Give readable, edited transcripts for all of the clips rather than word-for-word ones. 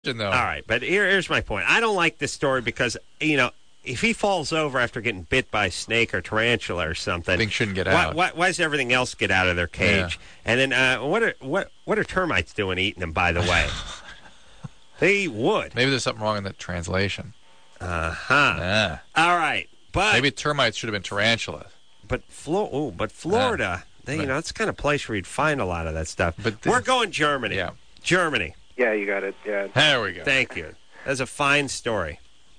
though. All right, but here's my point. I don't like this story because, if he falls over after getting bit by a snake or tarantula or something, things shouldn't get out. Why does everything else get out of their cage? Yeah. And then what are termites doing eating them, by the way? They eat wood. Maybe there's something wrong in the translation. Uh-huh. Yeah. All right. But maybe termites should have been tarantulas. But Florida, it's the kind of place where you'd find a lot of that stuff. But we're going Germany. Yeah. Germany. Yeah, you got it. Yeah. There we go. Thank you. That's a fine story.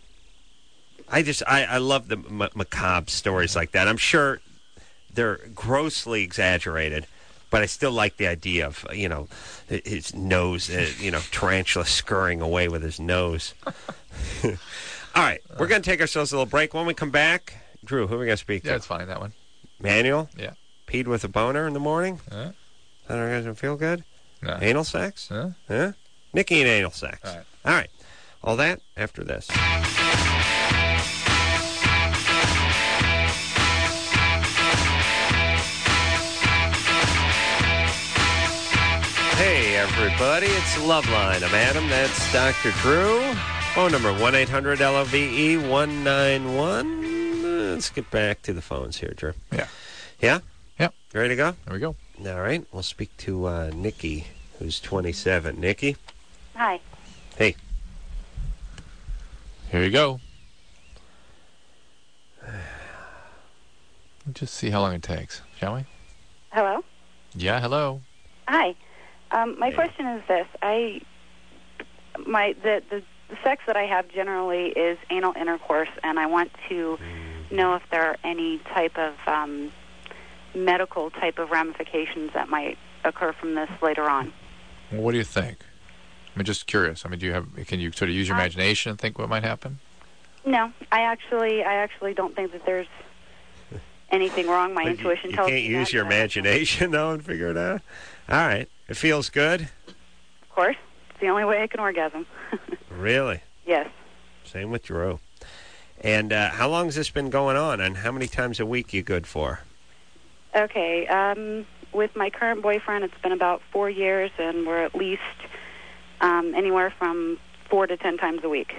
I love the macabre stories like that. I'm sure they're grossly exaggerated, but I still like the idea of, his nose, tarantula scurrying away with his nose. All right, we're going to take ourselves a little break. When we come back, Drew, who are we going to speak to? Yeah, it's fine, that one. Manuel? Yeah. Peed with a boner in the morning? Huh? That doesn't feel good? No. Anal sex? Huh? Nikki and anal sex. All right. All that after this. Hey, everybody, it's Loveline. I'm Adam. That's Dr. Drew. Phone number 1-800-LOVE-191. Let's get back to the phones here, Drew. Yeah. Yeah? Yeah. Ready to go? There we go. All right. We'll speak to Nikki, who's 27. Nikki? Hi. Hey. Here you go. Let's just see how long it takes, shall we? Hello? Yeah, hello. Hi. My question is this. The sex that I have generally is anal intercourse, and I want to know if there are any type of medical type of ramifications that might occur from this later on. Well, what do you think? I'm just curious. Can you sort of use your imagination and think what might happen? No, I actually don't think that there's anything wrong. My intuition tells me you can't use your imagination, though, and figure it out? All right. It feels good? Of course. It's the only way I can orgasm. Really? Yes. Same with Drew. And how long has this been going on, and how many times a week you good for? Okay. With my current boyfriend, it's been about 4 years, and we're at least anywhere from 4 to 10 times a week.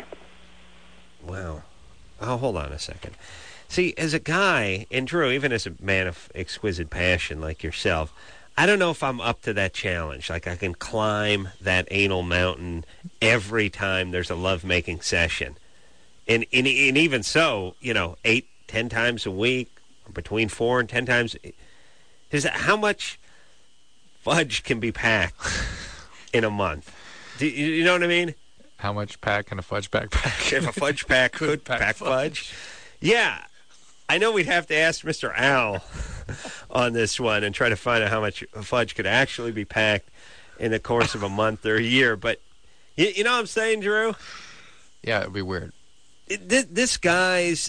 Wow. Oh, hold on a second. See, as a guy, and Drew, even as a man of exquisite passion like yourself, I don't know if I'm up to that challenge. Like, I can climb that anal mountain every time there's a lovemaking session. And even so, 8, 10 times a week, between 4 and 10 times. How much fudge can be packed in a month? Do you know what I mean? How much pack can a fudge pack pack? If a fudge pack could pack fudge. Yeah. I know we'd have to ask Mr. Al on this one and try to find out how much fudge could actually be packed in the course of a month or a year. But you know what I'm saying, Drew? Yeah, it'd be weird. This guy's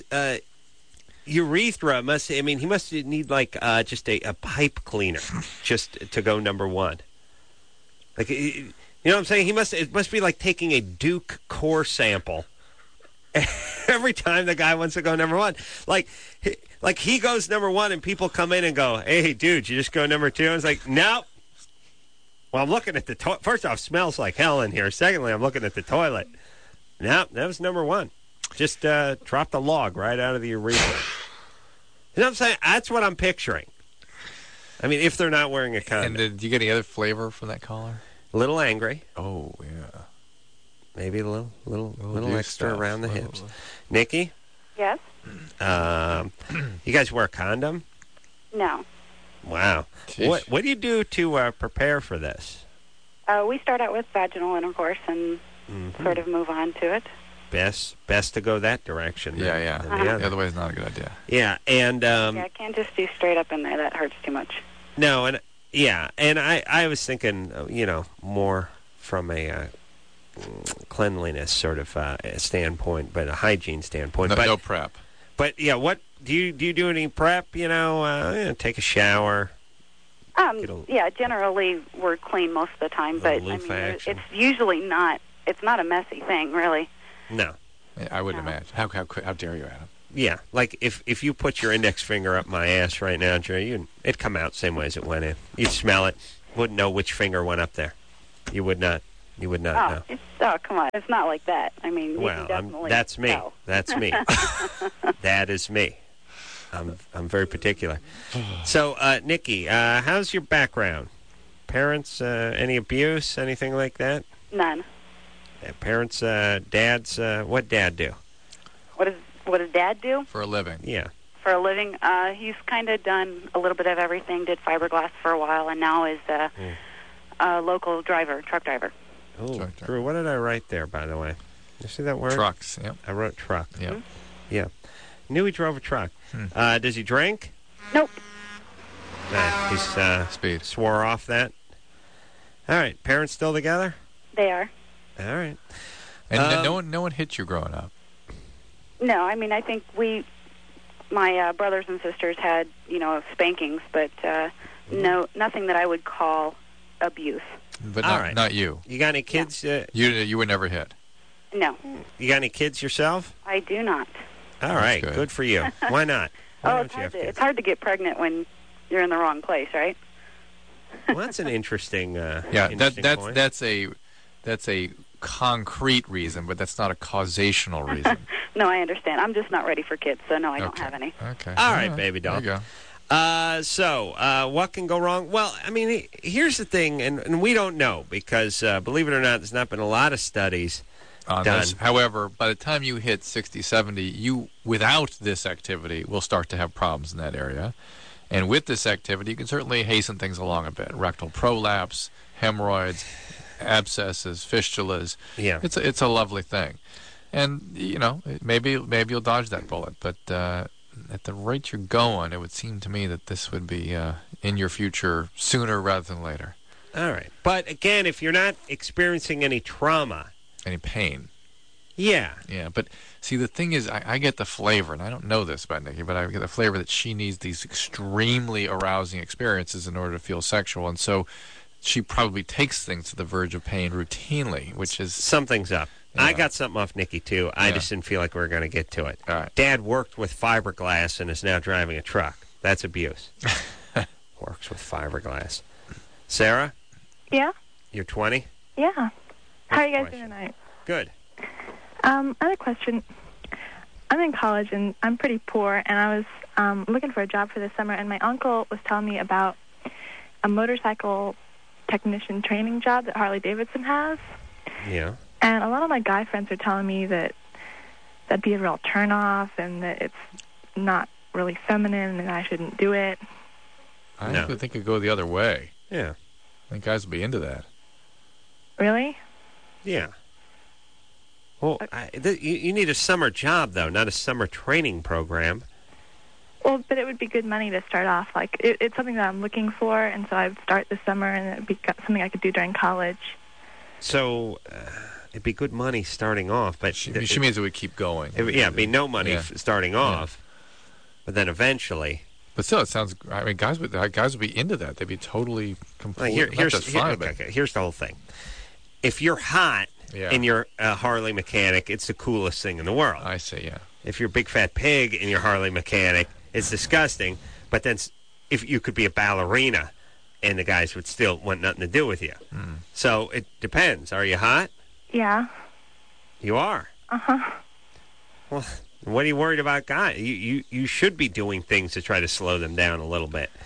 urethra he must need just a pipe cleaner just to go number one. Like, you know what I'm saying? It must be like taking a Duke core sample every time the guy wants to go number one. Like he goes number one and people come in and go, "Hey, dude, you just go number two?" And it's like, nope. Well, I'm looking at the toilet. First off, smells like hell in here. Secondly, I'm looking at the toilet. Nope, that was number one. Just drop the log right out of the urethra. You know what I'm saying? That's what I'm picturing. I mean, if they're not wearing a condom. And did you get any other flavor from that caller? A little angry. Oh, yeah. Maybe a little extra stuff. around the hips. Nikki? Yes? You guys wear a condom? No. Wow. Jeez. What do you do to prepare for this? We start out with vaginal intercourse and sort of move on to it. Best to go that direction. Yeah. The other way is not a good idea. Yeah, and I can't just do straight up in there. That hurts too much. No, and I was thinking, more from a cleanliness sort of standpoint, but a hygiene standpoint. No prep. But yeah, what do you do any prep? Take a shower. Yeah, generally we're clean most of the time, but it's usually not. It's not a messy thing, really. No. I wouldn't imagine. How dare you, Adam? Yeah, like if you put your index finger up my ass right now, Jerry, it'd come out the same way as it went in. You'd smell it. Wouldn't know which finger went up there. You would not. You would not know. Come on. It's not like that. I mean, you Well, can definitely that's me. tell. That's me. That is me. I'm very particular. So, Nikki, how's your background? Parents, any abuse, anything like that? None. Parents, dads, what dad do? What does Dad do For a living. Yeah. for a living? He's kind of done a little bit of everything. Did fiberglass for a while, and now is a local driver, truck driver. Oh, Truck driver. Drew, what did I write there, by the way? You see that word? Trucks, yep. I wrote truck. Yep. Yeah. Knew he drove a truck. Does he drink? Nope. He's Speed. swore off that. All right. Parents still together? They are. All right. And no one hit you growing up. No, I mean, I think my brothers and sisters had, spankings, but no, nothing that I would call abuse. But All right. not you. You got any kids? You were never hit. No, You got any kids yourself? I do not. All right. good. Good for you. Why not? Why don't It's you have hard, kids? it's hard to get pregnant when you're in the wrong place, right? Well, that's an interesting. Yeah, interesting point. that's a concrete reason, but that's not a causational reason. No, I understand. I'm just not ready for kids, so no, I don't Okay. have any. Okay. All right, baby doll. There you go. So, what can go wrong? Well, I mean, here's the thing, and we don't know because, believe it or not, there's not been a lot of studies On done. this. However, by the time you hit 60, 70, you, without this activity, will start to have problems in that area. And with this activity, you can certainly hasten things along a bit. Rectal prolapse, hemorrhoids, abscesses, fistulas. Yeah. It's a lovely thing. And, maybe you'll dodge that bullet. But at the rate you're going, it would seem to me that this would be in your future sooner rather than later. All right. But, again, if you're not experiencing any trauma, Any pain. yeah. Yeah, but see, the thing is, I get the flavor, and I don't know this about Nikki, but I get the flavor that she needs these extremely arousing experiences in order to feel sexual, and so she probably takes things to the verge of pain routinely, which is... Something's up. Yeah. I got something off Nikki, too. I Yeah. just didn't feel like we were going to get to it. All right. Dad worked with fiberglass and is now driving a truck. That's abuse. Works with fiberglass. Sarah, Yeah? you're 20? Yeah. How are you guys question? doing tonight? Good. I had a question. I'm in college, and I'm pretty poor, and I was looking for a job for this summer, and my uncle was telling me about a motorcycle technician training job that Harley-Davidson has. Yeah. And a lot of my guy friends are telling me that that'd be a real turn-off and that it's not really feminine and I shouldn't do it. I No. actually think it could go the other way. Yeah. I think guys would be into that. Really? Yeah. Well, you need a summer job, though, not a summer training program. Well, but it would be good money to start off. Like, it's something that I'm looking for, and so I'd start this summer, and it'd be something I could do during college. So it'd be good money starting off, but She means it would keep going. it'd be no money Yeah. starting off, but then eventually. But still, it sounds... I mean, guys would be into that. They'd be totally, completely... Here's here's the whole thing. If you're hot Yeah. and you're a Harley mechanic, it's the coolest thing in the world. I see, yeah. If you're a big fat pig and you're a Harley mechanic, it's disgusting. But then if you could be a ballerina and the guys would still want nothing to do with you. So it depends. Are you hot? Yeah. You are. Uh-huh. Well, what are you worried about, guys? You should be doing things to try to slow them down a little bit.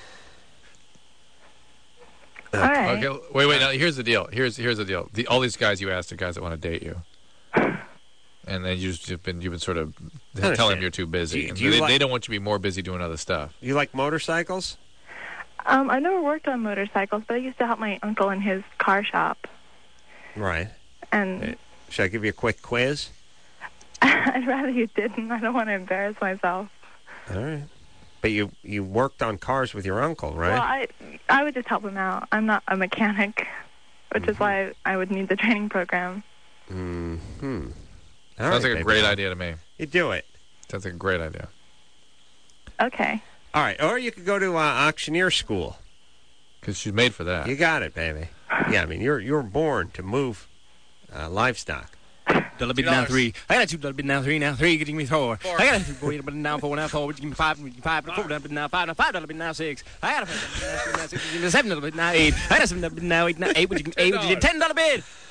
All right. Okay, wait. Now, here's the deal. Here's the deal. All these guys you asked are guys that want to date you, and then you've been sort of telling them you're too busy. Do you And like- they don't want you to be more busy doing other stuff. You like motorcycles? I never worked on motorcycles, but I used to help my uncle in his car shop. Right. And Should I give you a quick quiz? I'd rather you didn't. I don't want to embarrass myself. All right. But you worked on cars with your uncle, right? Well, I would just help him out. I'm not a mechanic, which is why I would need the training program. Mm-hmm. Sounds like a great idea to me. You do it. Sounds like a great idea. Okay. All right. Or you could go to auctioneer school. Because she's made for that. You got it, baby. Yeah, I mean, you're born to move livestock. $1 bid now $3. I got $2 bid now $3 now $3. Give me 4. I got $4 bid now 4 now 4. Would you give me 5? Would you give me 5? $4 bid now 5 now $5 bid now 6. I got $5 bid now 6. Give me $7 bid now 8. I got $7 bid now 8 now 8. Would you give me 8? Would you give $10 bid?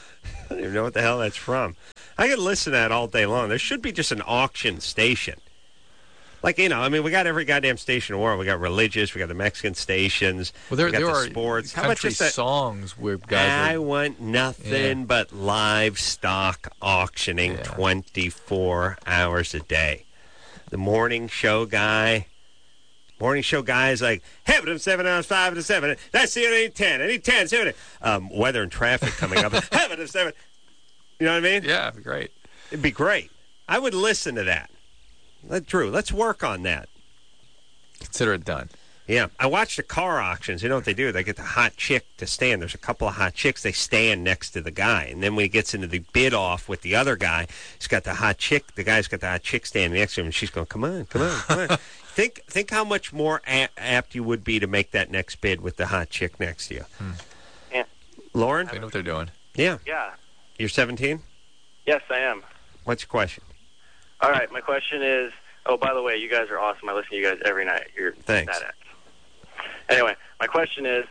don't even know what the hell that's from. I could listen to that all day long. There should be just an auction station. Like, we got every goddamn station in the world. We got religious, we got the Mexican stations, Well, there we got the are sports. How country much is that? songs where guys I want nothing but livestock auctioning 24 hours a day. The morning show guy is like, have them 7 hours, 5 to 7. That's it, I need 10. I need 10, 7. Weather and traffic coming up. Have them 7. You know what I mean? Yeah, it'd be great. It'd be great. I would listen to that. Drew, let's work on that. Consider it done. Yeah. I watch the car auctions. You know what they do? They get the hot chick to stand. There's a couple of hot chicks. They stand next to the guy. And then when he gets into the bid off with the other guy, he's got the hot chick. The guy's got the hot chick standing next to him. And she's going, come on, come on, come on. Think how much more apt you would be to make that next bid with the hot chick next to you. Yeah. Lauren? They know what they're doing. Yeah. Yeah. You're 17? Yes, I am. What's your question? All right, my question is, by the way, you guys are awesome. I listen to you guys every night. You're Thanks. badass. Anyway, my question is,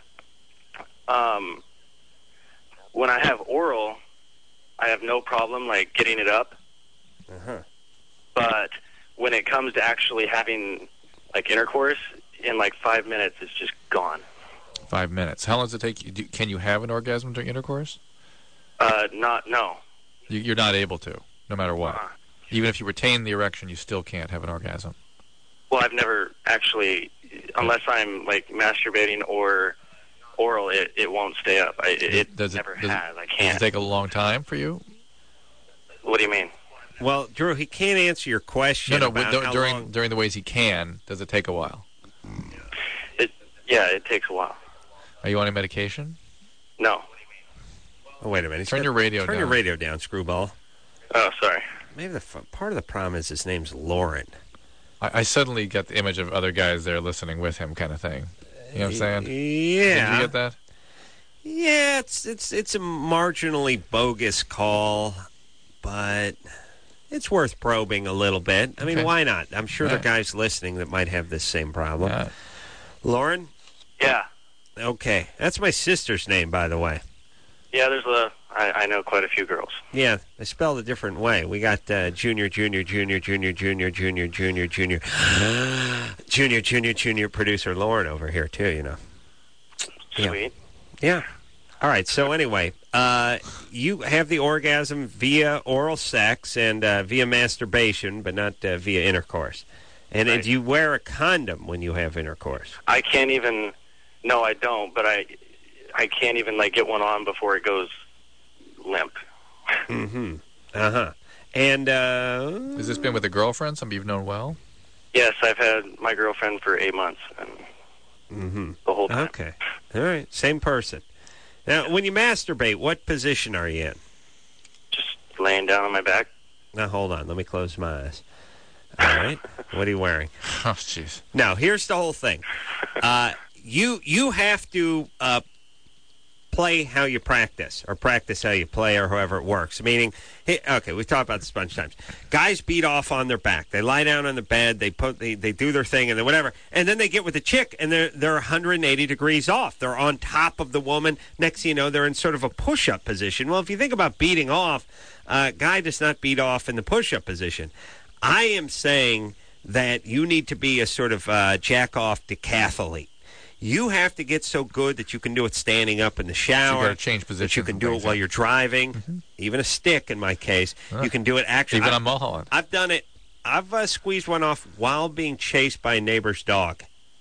when I have oral, I have no problem, like, getting it up. Uh-huh. But when it comes to actually having, like, intercourse, in, like, 5 minutes, it's just gone. 5 minutes. How long does it take you? Can you have an orgasm during intercourse? No. You're not able to, no matter what. Even if you retain the erection, you still can't have an orgasm. Well, I've never actually, unless I'm, like, masturbating or oral, it won't stay up. It never has. I can't. Does it take a long time for you? What do you mean? Well, Drew, he can't answer your question. No, about how long... during the ways he can, does it take a while? It takes a while. Are you on any medication? No. Oh, wait a minute. Turn your radio down. Turn your radio down, screwball. Oh, sorry. Maybe part of the problem is his name's Lauren. I suddenly get the image of other guys there listening with him, kind of thing. You know what I'm saying? Yeah. Did you get that? Yeah, it's a marginally bogus call, but it's worth probing a little bit. I mean, why not? I'm sure there are guys listening that might have this same problem. Yeah. Lauren? Yeah. Okay. That's my sister's name, by the way. Yeah, I know quite a few girls. Yeah, they spelled a different way. We got junior, junior, junior, junior, junior, junior, junior, junior, junior, junior, junior producer Lauren over here, too, you know. Sweet. Yeah. All right, so anyway, you have the orgasm via oral sex and via masturbation, but not via intercourse. And Right. do you wear a condom when you have intercourse? I can't even... No, I don't, but I can't even, like, get one on before it goes limp. Mm-hmm. Uh-huh. And, Has this been with a girlfriend, somebody you've known well? Yes, I've had my girlfriend for 8 months, and the whole time. Okay. All right, same person. Now, when you masturbate, what position are you in? Just laying down on my back. Now, hold on. Let me close my eyes. All right. What are you wearing? Oh, jeez. Now, here's the whole thing. You have to play how you practice, or practice how you play, or however it works. Meaning, okay, we've talked about this a bunch of times. Guys beat off on their back. They lie down on the bed. They do their thing, and then whatever. And then they get with the chick, and they're 180 degrees off. They're on top of the woman. Next thing you know, they're in sort of a push-up position. Well, if you think about beating off, guy does not beat off in the push-up position. I am saying that you need to be a sort of jack-off decathlete. You have to get so good that you can do it standing up in the shower. So you got to change position. That you can do it while you're driving, even a stick in my case. You can do it actually. Even on Mulholland. I've done it. I've squeezed one off while being chased by a neighbor's dog.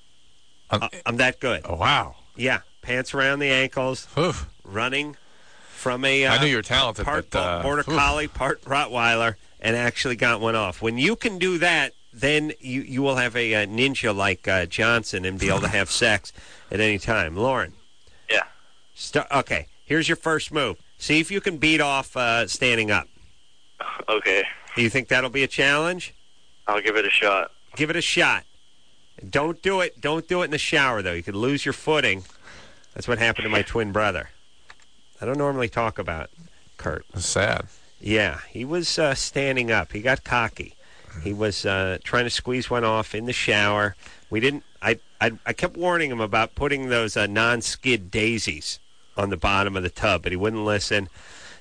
I'm that good. Oh, wow. Yeah, pants around the ankles, Oof. running from a I knew you were talented, part but, Border Collie, part Rottweiler, and actually got one off. When you can do that, then you will have a ninja like Johnson and be able to have sex at any time. Lauren. Yeah. Okay, here's your first move. See if you can beat off standing up. Okay. Do you think that'll be a challenge? I'll give it a shot. Give it a shot. Don't do it. Don't do it in the shower, though. You could lose your footing. That's what happened to my twin brother. I don't normally talk about Kurt. It's sad. Yeah, he was standing up. He got cocky. He was trying to squeeze one off in the shower. We didn't. I kept warning him about putting those non-skid daisies on the bottom of the tub, but he wouldn't listen.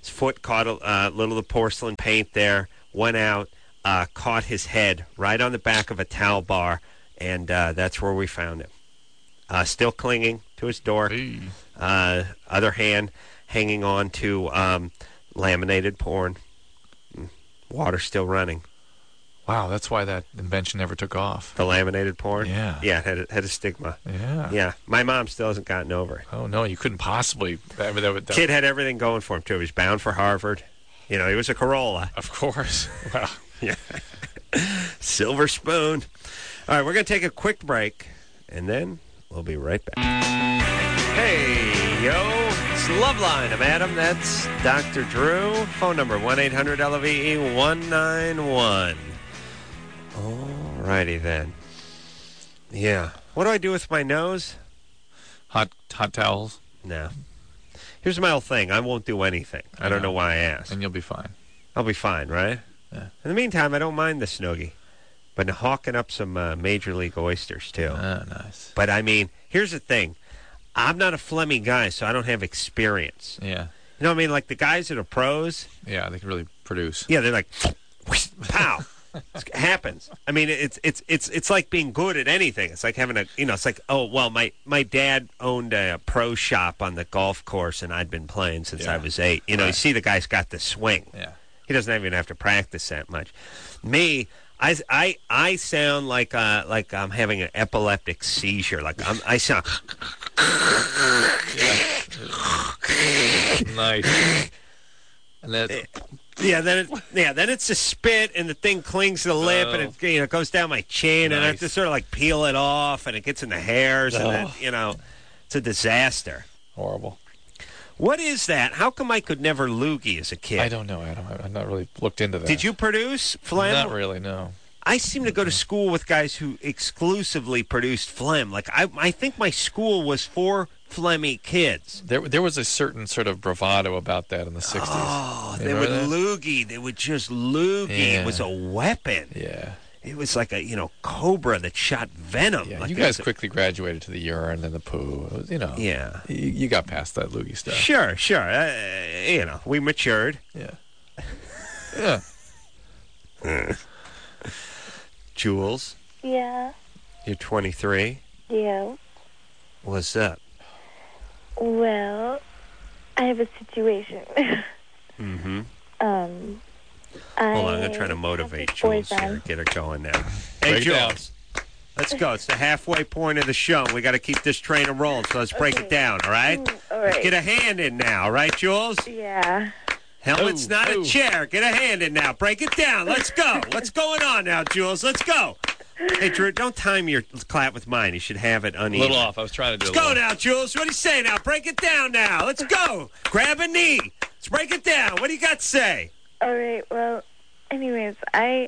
His foot caught a little of the porcelain paint there, went out, caught his head right on the back of a towel bar, and that's where we found him. Still clinging to his door. Other hand hanging on to laminated porn. Water still running. Wow, that's why that invention never took off. The laminated porn? Yeah. Yeah, it had a stigma. Yeah. Yeah. My mom still hasn't gotten over it. Oh, no, you couldn't possibly. Kid had everything going for him, too. He was bound for Harvard. You know, he was a Corolla. Of course. Wow. Yeah. Silver spoon. All right, we're going to take a quick break, and then we'll be right back. Hey, yo. It's Loveline. I'm Adam. That's Dr. Drew. Phone number 1-800-LOVE-191. All righty then. Yeah. What do I do with my nose? Hot towels. No. Here's my whole thing. I won't do anything. I don't know why I asked. And you'll be fine. I'll be fine, right? Yeah. In the meantime, I don't mind the snoogie. But hawking up some Major League oysters, too. Oh, nice. But, I mean, here's the thing. I'm not a phlegmy guy, so I don't have experience. Yeah. You know what I mean? Like, the guys that are pros. Yeah, they can really produce. Yeah, they're like, pow. It happens. I mean, it's like being good at anything. It's like having it's like, oh, well, my dad owned a pro shop on the golf course, and I'd been playing since I was 8. You know, you see the guy's got the swing. Yeah. He doesn't even have to practice that much. Me, I sound like I'm having an epileptic seizure. Like I sound. Nice. And that. Then it's a spit, and the thing clings to the lip, and it goes down my chin, and I have to sort of like peel it off, and it gets in the hairs, and then, it's a disaster. Horrible. What is that? How come I could never loogie as a kid? I don't know, Adam. I've not really looked into that. Did you produce phlegm? Not really, no. I seem to go to school with guys who exclusively produced phlegm. Like, I think my school was for phlegmy kids. There was a certain sort of bravado about that in the 60s. Oh, they would loogie. They would just loogie. Yeah. It was a weapon. Yeah. It was like a, cobra that shot venom. Yeah, like you guys quickly graduated to the urine and the poo. It was, Yeah. You got past that loogie stuff. Sure. We matured. Yeah. Yeah. Jules, Yeah. you're 23. Yeah. What's up? Well, I have a situation. Mm-hmm. Hold Hold on, I'm going to try to motivate Jules here. Get her going now. Hey, Break it down. Jules. Let's go. It's the halfway point of the show. We got to keep this train rolling, so let's break it down, all right? All right. Let's get a hand in now, all right, Jules? Yeah. Helmet's not a chair. Get a hand in now. Break it down. Let's go. What's going on now, Jules? Let's go. Hey, Drew, don't time your clap with mine. You should have it uneven. A little off. I was trying to do Let's go now, Jules. What do you say now? Break it down now. Let's go. Grab a knee. Let's break it down. What do you got to say? All right. Well, anyways, I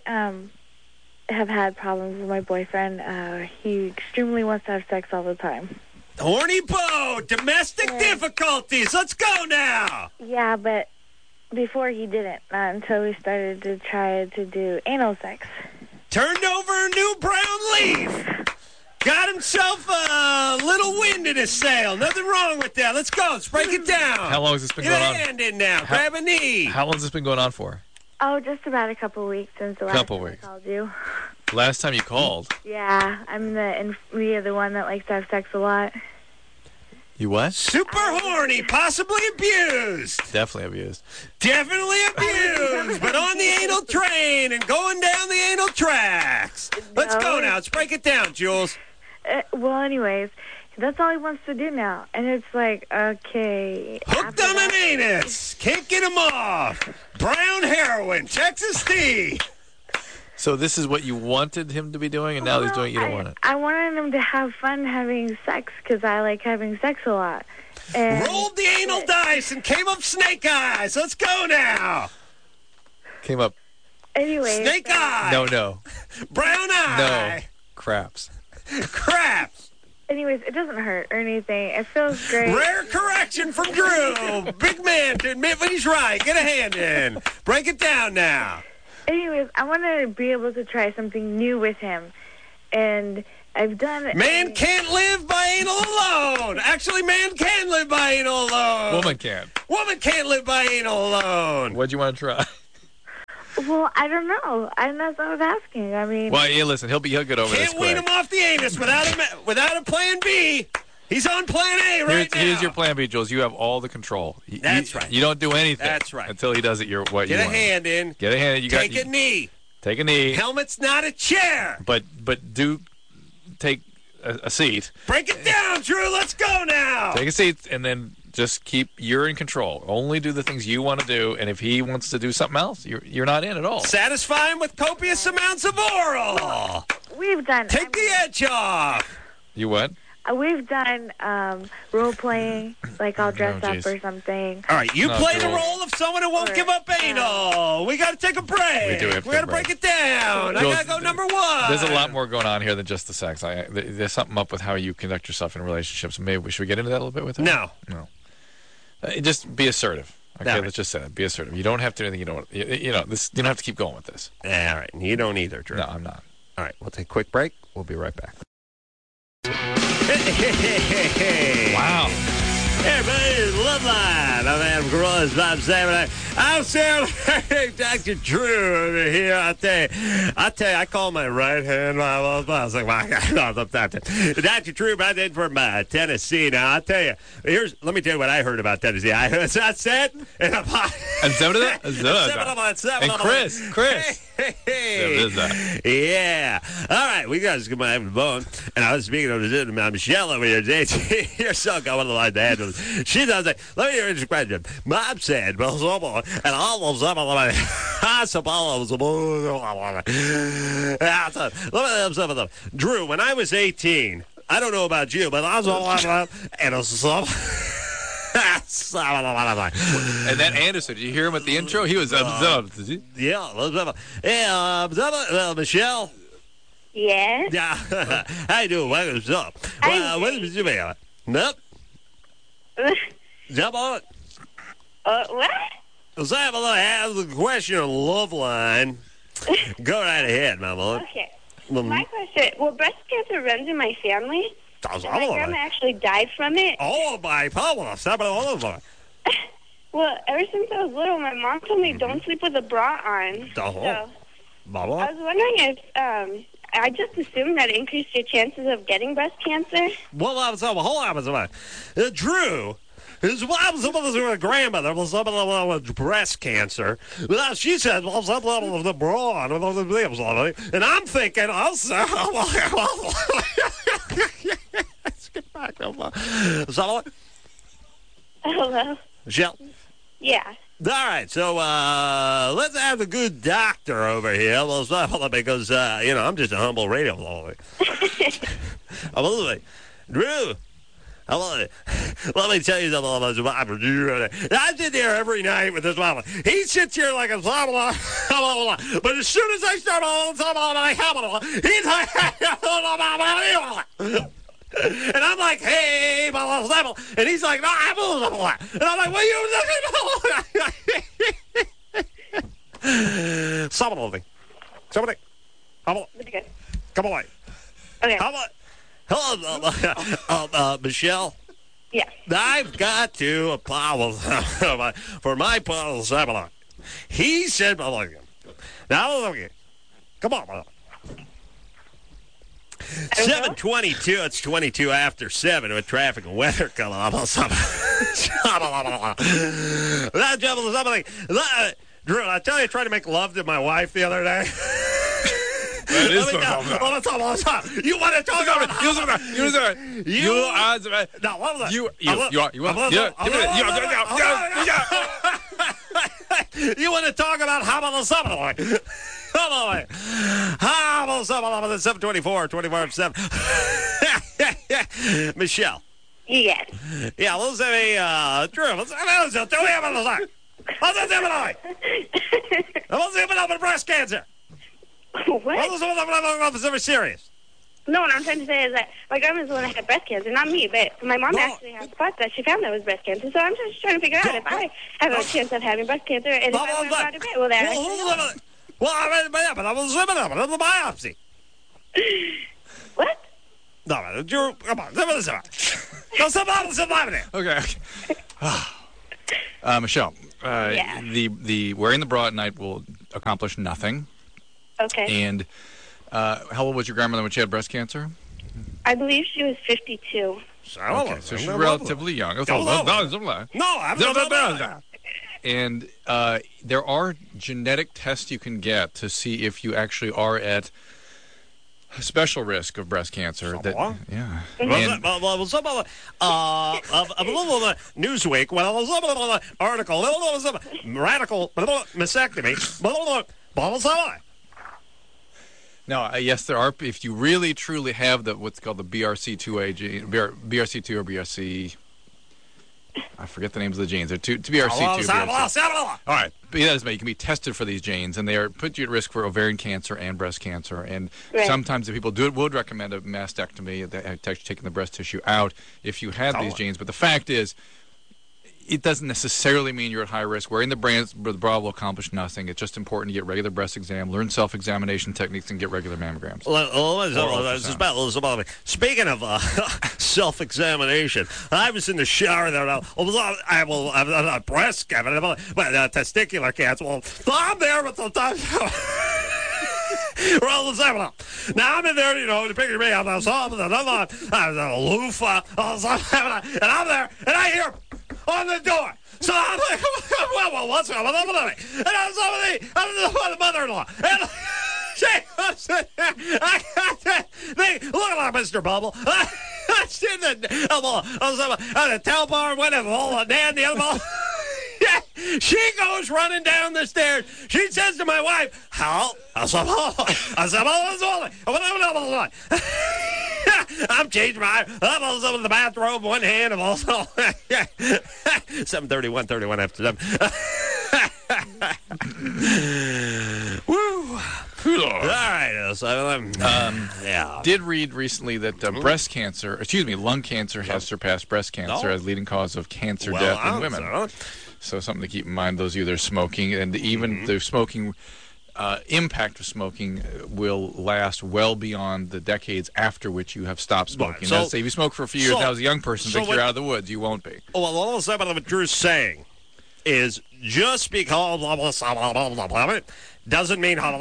have had problems with my boyfriend. He extremely wants to have sex all the time. Horny Bo, domestic difficulties. Let's go now. Yeah, but before he didn't, not until we started to try to do anal sex. Turned over a new brown leaf. Got himself a little wind in his sail. Nothing wrong with that. Let's go. Let's break it down. How long has this been going on? Get a hand in now. Grab a knee. How long has this been going on for? Oh, just about a couple of weeks since the last time I called you. Last time you called? Yeah, I'm the one that likes to have sex a lot. You what? Super horny, possibly abused. Definitely abused. Definitely abused, but on the anal train and going down the anal tracks. Let's go now. Let's break it down, Jules. Well, anyways, that's all he wants to do now. And it's like, okay. Hooked on an anus. Can't get him off. Brown heroin. Texas tea. So this is what you wanted him to be doing, and now he's doing it. You don't want it. I wanted him to have fun having sex because I like having sex a lot. And rolled the anal dice and came up snake eyes. Let's go now. Came up. Anyway. Snake eye. No. Brown eye. No. Craps. Craps. Anyways, it doesn't hurt or anything. It feels great. Rare correction from Drew. Big man to admit when he's right. Get a hand in. Break it down now. Anyways, I want to be able to try something new with him. And I've done it. Man can't live by anal alone. Actually, man can live by anal alone. Woman can't. Woman can't live by anal alone. What'd you want to try? Well, I don't know. That's what I was asking. I mean, Well, yeah, listen, he'll get over this Can't wean quick. him off the anus without a plan B. He's on plan A right now. Here's your plan B, Jules. You have all the control. That's right. You don't do anything. That's right. Until he does it what you want. Get a hand in. Get a hand in. Take a knee. Take a knee. Helmet's not a chair. But do take a seat. Break it down, Drew. Let's go now. Take a seat and then just you're in control. Only do the things you want to do, and if he wants to do something else, you're not in at all. Satisfy him with copious amounts of oral. we've done. Take the edge off. You what? We've done role playing, like I'll dress Oh, up geez. or something. All right, you No, play the Jules. role of someone who won't give up anal. We got to take a break. We do have to We got to take a break. break it down. I Jules, got to go number one. There's a lot more going on here than just the sex. There's something up with how you conduct yourself in relationships. Maybe should we get into that a little bit with her? No. Just be assertive. Okay, All right. let's just say that. Be assertive. You don't have to do anything you don't. You don't have to keep going with this. All right, you don't either, Drew. No, I'm not. All right, we'll take a quick break. We'll be right back. Wow. Hey, everybody, Love Line. I'm Adam Carolla. Bob Samuel. I'm Sam. Dr. Drew over here. I tell you, I call my right hand. I was like, my God, Dr. Drew, I did from Tennessee. Now, I tell you, let me tell you what I heard about Tennessee. I said, and Chris. Yeah. All right, we guys come on the phone, and I was speaking to Michelle over here. You're so going to like that. She does it. Let me hear this question. Mom said, and all of them, Drew, when I was 18, I don't know about you, but I was and And that Anderson, did you hear him at the intro? He was Michelle. Yes. Yeah. How you doing? What's up? What is you Nope. Jump on it. What? So I have the question on Love Line. Go right ahead, Mama. Okay. My question, well, breast cancer runs in my family. My grandma actually died from it. Oh, my power. Well, ever since I was little, my mom told me don't sleep with a bra on. So, I was wondering if I just assumed that increased your chances of getting breast cancer. Well, I was hold on. Drew. His mom was a grandmother with breast cancer. Well, she said, well, some level of the bra, and I'm thinking also. Let's get back. Hello? Michelle? Yeah. All right, so let's have a good doctor over here. Well, because, I'm just a humble radio Drew. Let me tell you something about I sit there every night with this mama. He sits here like a blah, blah, blah, blah. But as soon as I start he's like, and I'm like, hey, blah, blah, blah. And he's like, no, blah, blah. And I'm like, what are you looking for? Somebody. Come on. Okay. Hello, Michelle. Yeah. I've got to apologize for my seminar. He said, now, come on. 7:22. It's 22 after 7 with traffic and weather coming up. Drew, I tell you, I tried to make love to my wife the other day. That is You want to talk about You want to talk about how about the 724, 25-7. Michelle. Yes. Yeah, let's say, Drew, let's say breast cancer. What? It's ever serious. No, what I'm trying to say is that my grandma's the one that had breast cancer, not me, but my mom actually had spots that she found that was breast cancer. So I'm just trying to figure out if I have a chance of having breast cancer and if I went out of bed, will that actually help? Well, but I was living up another biopsy. What? Okay. Michelle, the wearing the bra at night will accomplish nothing. Okay. And how old was your grandmother when she had breast cancer? I believe she was 52. Okay, so she's relatively young. And there are genetic tests you can get to see if you actually are at a special risk of breast cancer. Yeah. Newsweek, article, radical mastectomy. Now, yes, there are. If you really truly have what's called the BRCA2 gene, BRCA2 or BRC, I forget the names of the genes. They're BRCA2. BRC. All right, but that is you can be tested for these genes, and they put you at risk for ovarian cancer and breast cancer. And sometimes, if people do it, would recommend a mastectomy, actually taking the breast tissue out if you had these genes. But the fact is, it doesn't necessarily mean you're at high risk. Wearing the bra will accomplish nothing. It's just important to get regular breast exam, learn self-examination techniques, and get regular mammograms. Speaking of self-examination, I was in the shower there. I have breast cancer, testicular cancer. Well, I'm there with the now I'm in there, to picture me. I'm a loofah, and I'm there, and I hear on the door. So I'm like, well, what's wrong with me? And I'm the mother-in-law. And she comes in there. I got that thing. Look at Mr. Bubble. I seen the tail bar went and all the dandy. She goes running down the stairs. She says to my wife, I'm changing my in the bathrobe, one hand, and also 7:31 after 7. Woo! All right. Did read recently that lung cancer has surpassed breast cancer as leading cause of cancer death in women. So something to keep in mind, those of you that are smoking, and even the smoking impact of smoking will last well beyond the decades after which you have stopped smoking. So, say if you smoke for a few years now as a young person, think you're out of the woods. You won't be. Well, all of a sudden what Drew's saying is just because doesn't mean All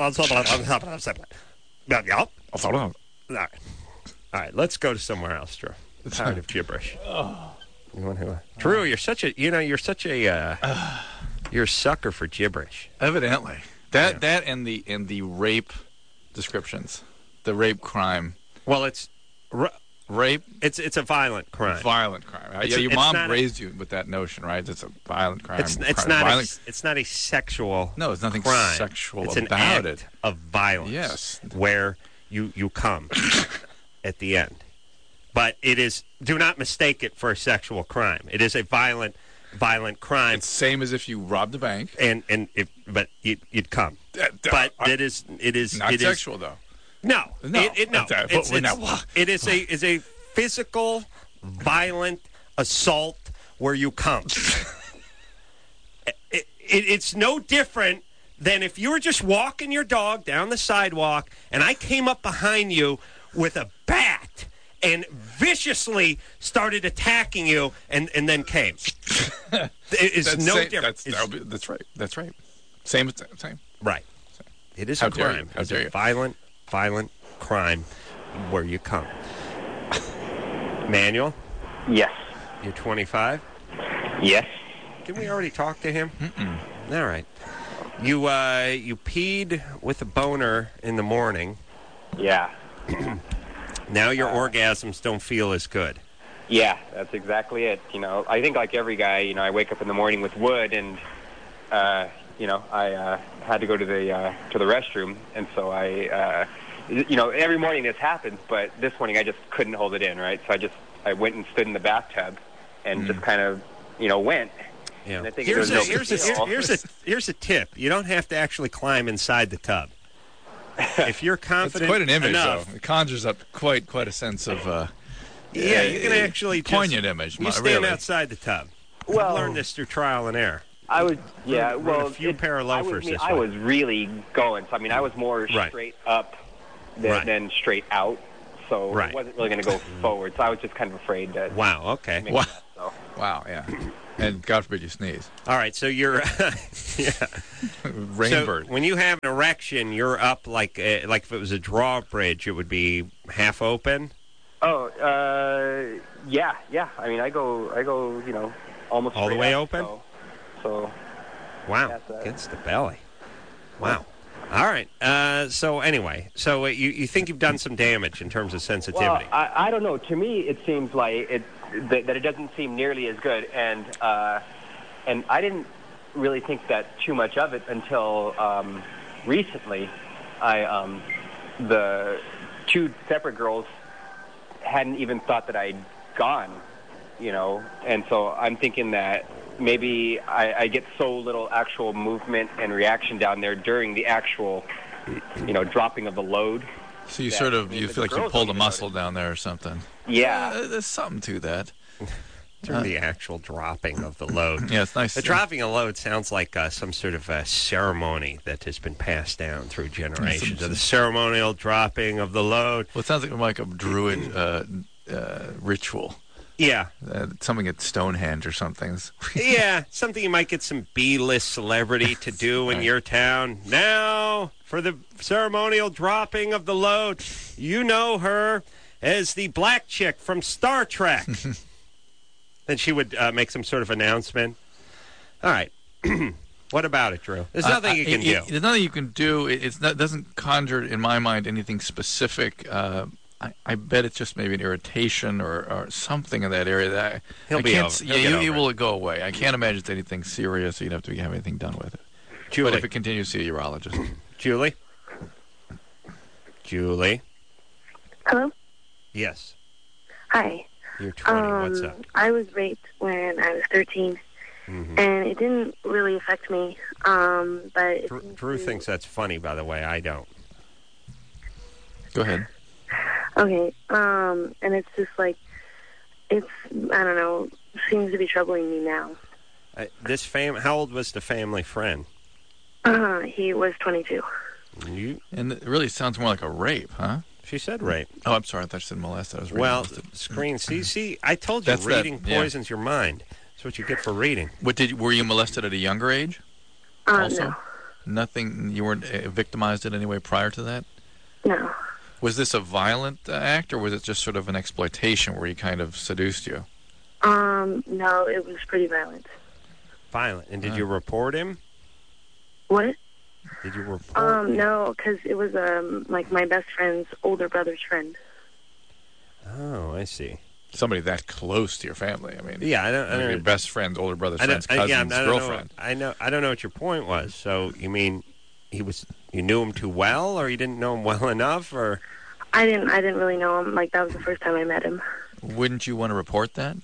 right, let's go to somewhere else, Drew. I'm tired of gibberish. Drew, you're such a you're a sucker for gibberish. Evidently. That and the rape descriptions, the rape crime. Well, it's rape. It's a violent crime. Violent crime. Your mom raised you with that notion, right? It's a violent crime. It's not a sexual. No, it's nothing crime. Sexual it's about an act it. Of violence. Yes, where you come at the end, but it is. Do not mistake it for a sexual crime. It is a violent crime. It's the same as if you robbed a bank, but you'd come. But it is not sexual though. No. It is a physical, violent assault where you come. It's no different than if you were just walking your dog down the sidewalk and I came up behind you with a bat and viciously started attacking you and then came. It's no different. That's right. Same. Right. It is a crime. It's a violent crime where you come. Manuel? Yes. You're 25? Yes. Didn't we already talk to him? Mm-mm. All right. You peed with a boner in the morning. Yeah. Now your orgasms don't feel as good. Yeah, that's exactly it. I think like every guy, I wake up in the morning with wood, and I had to go to the restroom, and so I every morning this happens, but this morning I just couldn't hold it in, right? So I went and stood in the bathtub and just kind of went. Yeah. And I think here's a tip. You don't have to actually climb inside the tub. If you're confident, it's quite an image, enough, though. It conjures up quite a sense of you can actually poignant image. You stand outside the tub. Well, I've learned this through trial and error. I was a few pair of loafers. I was really going. So I was more straight up than straight out. so Right. it wasn't really going to go forward. So I was just kind of afraid to. Wow. Okay. make Wow. that, so. Wow, yeah. And God forbid you sneeze. All right. So you're, yeah. Rainbird. So when you have an erection, you're up like if it was a drawbridge, it would be half open. Oh, yeah. I mean, I go, you know, almost All the straight way up, open? So Wow. That's, Against the belly. Wow. All right. So anyway, so you think you've done some damage in terms of sensitivity? Well, I don't know. To me, it seems like that it doesn't seem nearly as good, and I didn't really think that too much of it until recently. The two separate girls hadn't even thought that I'd gone, you know, and so I'm thinking that maybe I get so little actual movement and reaction down there during the actual, you know, dropping of the load. So you sort of, you feel like you pulled a muscle down there or something. Yeah. There's something to that. During the actual dropping of the load. Yeah, it's nice. The dropping of load sounds like some sort of a ceremony that has been passed down through generations. The ceremonial dropping of the load. Well, it sounds like a druid ritual. Yeah. Something at Stonehenge or something. Yeah, something you might get some B-list celebrity to do in your town. Now, for the ceremonial dropping of the load, you know her as the black chick from Star Trek. Then she would make some sort of announcement. All right. What about it, Drew? There's nothing you can do. There's nothing you can do. It doesn't conjure, in my mind, anything specific. I bet it's just maybe an irritation or something in that area. That He'll be over. It will go away. I can't imagine it's anything serious. You'd have to have anything done with it. Julie. But if it continues, see a urologist. Julie? Hello? Yes. Hi. You're 20. What's up? I was raped when I was 13, and it didn't really affect me. But Drew thinks that's funny, by the way. I don't. Go ahead. Okay. And it's just like, I don't know, seems to be troubling me now. How old was the family friend? He was 22. And it really sounds more like a rape, huh? She said rape. Oh, I'm sorry. I thought she said molested. I was reading molested. Screen. See, I told you, reading poisons your mind. That's what you get for reading. Were you molested at a younger age? Also? No. Nothing. You weren't victimized in any way prior to that? No. Was this a violent act, or was it just sort of an exploitation where he kind of seduced you? No, it was pretty violent. Violent. And did you report him? What? Did you report him? No, because it was like my best friend's older brother's friend. Oh, I see. Somebody that close to your family. I mean, yeah, I don't your best friend's older brother's friend's cousin's girlfriend. I don't know what your point was. So you mean you knew him too well, or you didn't know him well enough, or? I didn't really know him. Like, that was the first time I met him. Wouldn't you want to report that?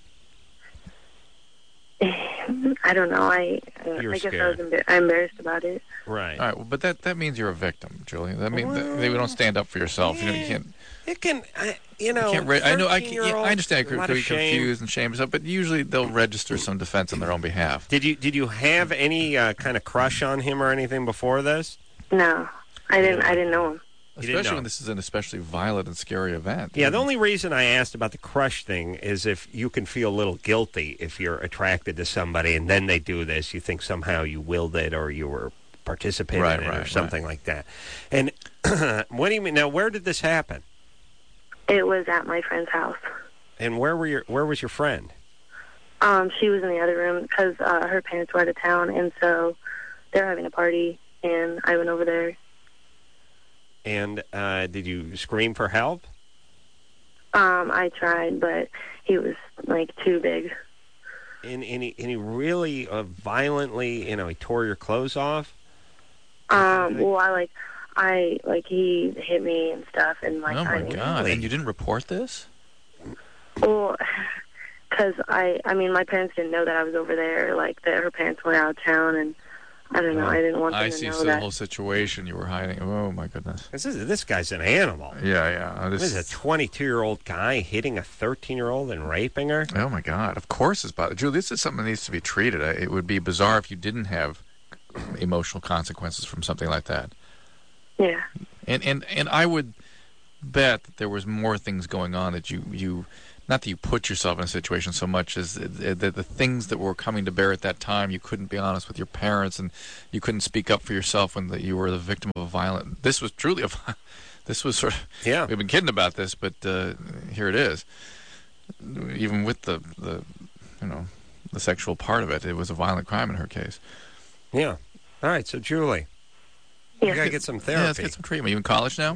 I don't know. I guess scared. I was embarrassed about it. Right. All right. Well, but that means you're a victim, Julie. That means they don't stand up for yourself. Yeah. You know, you can't. It can. You know. I know. I understand. Could be confused and shame yourself, but usually they'll register some defense on their own behalf. Did you have any kind of crush on him or anything before this? No, I didn't know him. Especially when this is an especially violent and scary event. Yeah, the only reason I asked about the crush thing is if you can feel a little guilty if you're attracted to somebody and then they do this, you think somehow you willed it or you were participating in it or something like that. And what do you mean? Now, where did this happen? It was at my friend's house. And where was your friend? She was in the other room because her parents were out of town, and so they were having a party, and I went over there. And did you scream for help? I tried, but he was like too big. And he really violently, he tore your clothes off? Well, he hit me and stuff, and like. Oh my God! And you didn't report this? Well, because my parents didn't know that I was over there. Like that, her parents were out of town, and. I don't know. I didn't want them to know that. I see. So the whole situation you were hiding. Oh, my goodness. This guy's an animal. Yeah. This is a 22-year-old guy hitting a 13-year-old and raping her? Oh, my God. Of course it's bothering. Julie, this is something that needs to be treated. It would be bizarre if you didn't have emotional consequences from something like that. Yeah. And I would bet that there was more things going on that you not that you put yourself in a situation so much as the things that were coming to bear at that time. You couldn't be honest with your parents, and you couldn't speak up for yourself when you were the victim of a violent. This was truly this was sort of. Yeah. We've been kidding about this, but here it is. Even with the sexual part of it, it was a violent crime in her case. Yeah. All right. So Julie, you gotta get some therapy. Yeah, let's get some treatment. You in college now?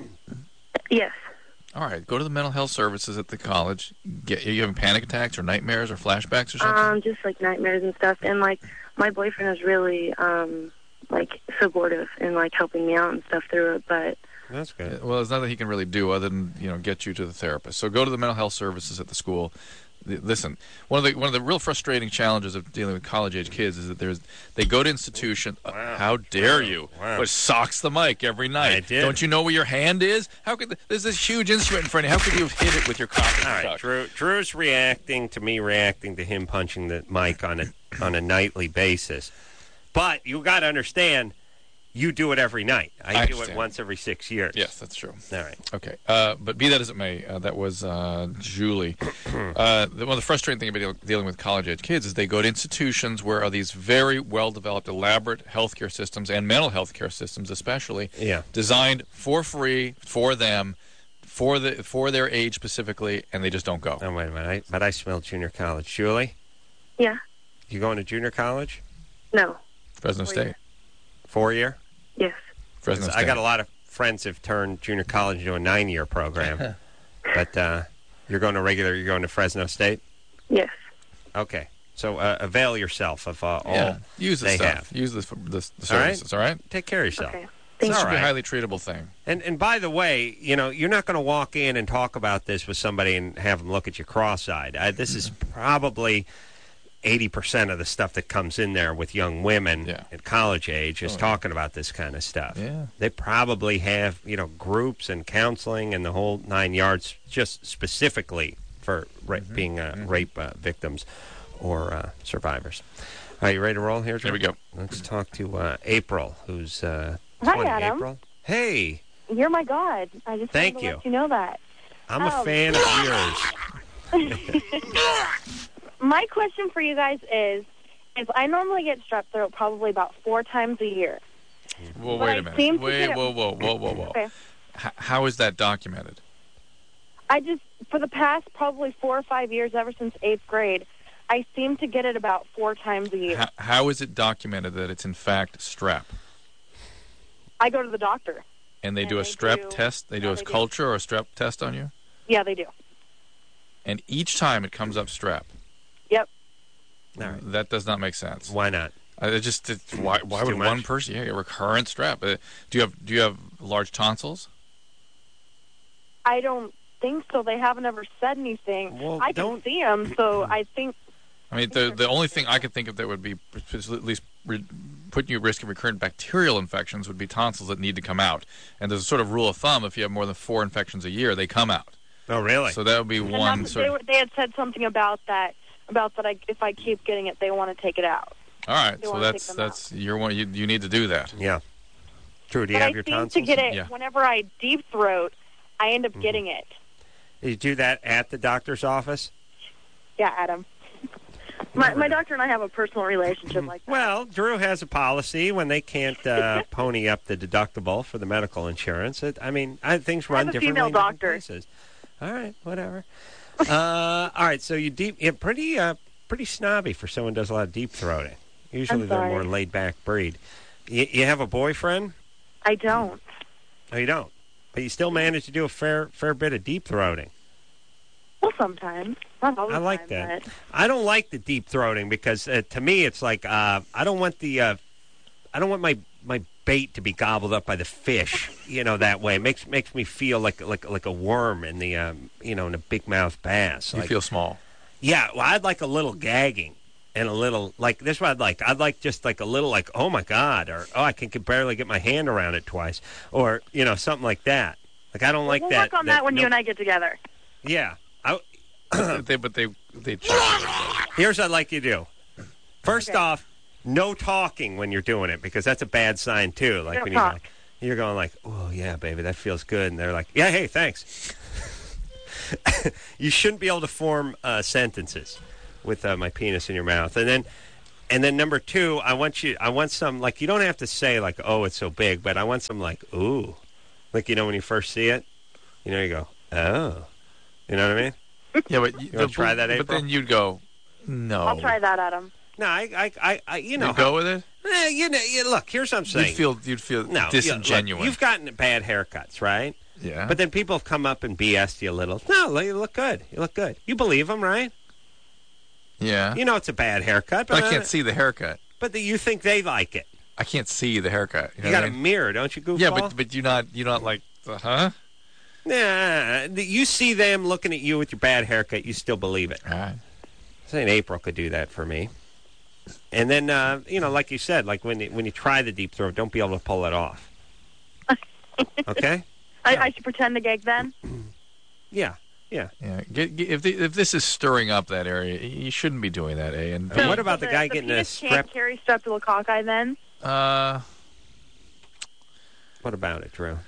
Yes. All right, go to the mental health services at the college. Are you having panic attacks or nightmares or flashbacks or something? Just like nightmares and stuff. And like my boyfriend is really like supportive and like helping me out and stuff through it. But that's good. Well, there's nothing he can really do other than get you to the therapist. So go to the mental health services at the school. Listen, one of the real frustrating challenges of dealing with college-age kids is that they go to institution. Wow. How dare you? Wow. But socks the mic every night. I did. Don't you know where your hand is? How could there's this huge instrument in front of you? How could you have hit it with your cock? All right, Drew's reacting to me reacting to him punching the mic on a nightly basis. But you got to understand, you do it every night. I do it once every 6 years. Yes, that's true. All right. Okay. But be that as it may, that was Julie. One of the frustrating things about dealing with college-age kids is they go to institutions where are these very well-developed, elaborate healthcare systems and mental health care systems especially, designed for free for them, for their age specifically, and they just don't go. Oh, wait a minute. But I smell junior college. Julie? Yeah. You going to junior college? No. Fresno State. 4-year? Yes. Fresno State. I got a lot of friends who've turned junior college into a 9-year program. But you're going to Fresno State? Yes. Okay. So avail yourself of all use the they stuff. have. Use the services, all right? Take care of yourself. Okay. This should all be a right. highly treatable thing. And by the way, you're not going to walk in and talk about this with somebody and have them look at you cross-eyed. This is probably 80% of the stuff that comes in there with young women at college age is talking about this kind of stuff. Yeah. They probably have, groups and counseling and the whole 9 yards just specifically for being rape victims or survivors. Are you ready to roll here, Joe? Here we go. Let's talk to April, who's 20. Hi, Adam. April? Hey. You're my god. I just Thank wanted to you. let you know that. I'm a fan of yours. My question for you guys is I normally get strep throat probably about 4 times a year. Well, But wait I a minute. seem to Wait, get it- whoa. Okay. How is that documented? I just, for the past probably 4 or 5 years, ever since 8th grade, I seem to get it about 4 times a year. How is it documented that it's in fact strep? I go to the doctor. And they do a strep test? They do a culture or a strep test on you? Yeah, they do. And each time it comes up strep? Yep. All right. That does not make sense. Why not? Why would one person get recurrent strep? Do you have large tonsils? I don't think so. They haven't ever said anything. Well, I can see them, so I think... I mean, the only thing I could think of that would be at least putting you at risk of recurrent bacterial infections would be tonsils that need to come out. And there's a sort of rule of thumb, if you have more than 4 infections a year, they come out. Oh, really? So that would be one sort of... They had said something about that if I keep getting it, they want to take it out. All right, so that's your one. You need to do that. Yeah. Drew, do you have your tonsils? I seem to get it whenever I deep throat. I end up getting it. You do that at the doctor's office? Yeah, Adam. My doctor and I have a personal relationship like that. Well, Drew has a policy when they can't pony up the deductible for the medical insurance. Things run differently. Female doctor. Places. All right, whatever. All right, so you're pretty snobby for someone who does a lot of deep throating. Usually they're a more laid-back breed. You have a boyfriend? I don't. Oh, you don't? But you still manage to do a fair bit of deep throating. Well, sometimes. Not all the I like time, that. But... I don't like the deep throating because to me it's like I don't want my bait to be gobbled up by the fish. That way it makes me feel like a worm in the in a big mouth bass. You feel small. Yeah, well, I'd like a little gagging and a little like this. Is what I'd like. I'd like just like a little like oh my god or I can barely get my hand around it twice or something like that. Like I don't like we'll that. We'll work on that when you and I get together. Yeah. they Here's what I'd like you to do. First off, no talking when you're doing it because that's a bad sign too. Like when you You're going like, oh, yeah, baby, that feels good. And they're like, yeah, hey, thanks. You shouldn't be able to form sentences with my penis in your mouth. And then number 2, I want some, like, you don't have to say, like, oh, it's so big, but I want some, like, ooh. Like, when you first see it, you go, oh. You know what I mean? Yeah, but you want to try that, April? But then you'd go, no. I'll try that, Adam. No, I You'd go with it? Look, here's what I'm saying. You'd feel disingenuous. You've gotten bad haircuts, right? Yeah. But then people have come up and BS'd you a little. No, you look good. You look good. You believe them, right? Yeah. You know it's a bad haircut. But I can't see the haircut. But you think they like it. I can't see the haircut. You got a mirror, don't you, goofball? Yeah, but you're not like, huh? Nah, you see them looking at you with your bad haircut, you still believe it. All right. I think April could do that for me. And then, like you said, like when you try the deep throat, don't be able to pull it off. Okay? I should pretend to gag then? Yeah. If this is stirring up that area, you shouldn't be doing that, eh? And what about the guy getting a strep? Can't carry streptococci then? What about it, Drew?